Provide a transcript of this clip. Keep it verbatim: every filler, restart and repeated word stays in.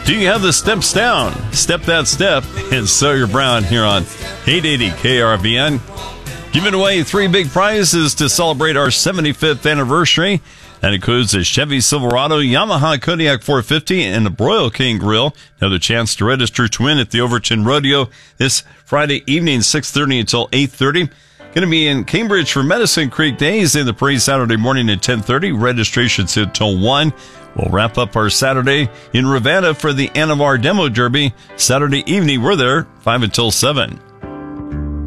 Do you have the steps down? Step that step and Sawyer Brown here on eight eighty K R V N. Giving away three big prizes to celebrate our seventy-fifth anniversary. That includes a Chevy Silverado, Yamaha Kodiak four fifty, and the Broil King Grill. Another chance to register to win at the Overton Rodeo this Friday evening, six thirty until eight thirty. Going to be in Cambridge for Medicine Creek Days in the parade Saturday morning at ten thirty. Registration's until one. We'll wrap up our Saturday in Ravenna for the Anavar Demo Derby. Saturday evening, we're there five until seven.